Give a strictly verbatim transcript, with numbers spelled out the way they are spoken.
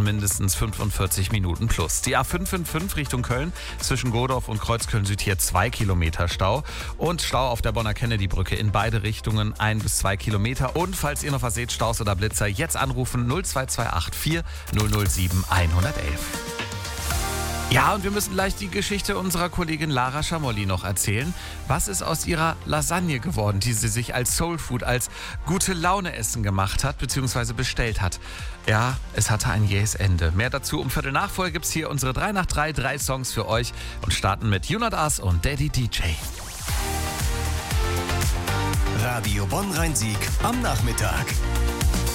mindestens fünfundvierzig Minuten plus. Die A fünf fünf fünf Richtung Köln zwischen Godorf und Kreuzköln Süd hier zwei Kilometer Stau. Und Stau auf der Bonner Kennedy-Brücke in beide Richtungen ein bis zwei Kilometer. Und falls ihr noch was seht, Staus oder Blitzer, jetzt anrufen null zwei zwei acht vier null null sieben eins eins eins. Ja, und wir müssen gleich die Geschichte unserer Kollegin Lara Schamolli noch erzählen. Was ist aus ihrer Lasagne geworden, die sie sich als Soulfood, als Gute-Laune-Essen gemacht hat, beziehungsweise bestellt hat? Ja, es hatte ein jähes Ende. Mehr dazu um Viertel nach voll gibt's hier unsere drei nach drei, drei Songs für euch und starten mit You Not Us und Daddy D J. Radio Bonn-Rhein-Sieg am Nachmittag.